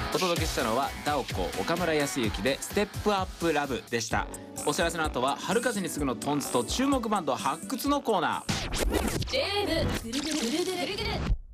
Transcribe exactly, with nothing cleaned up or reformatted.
お届けしたのはダオコ岡村康之でステップアップラブでした。お知らせの後は春風にすぐのトンズと注目バンド発掘のコーナー。 ジェーエム ぐるぐるぐるぐるぐるぐる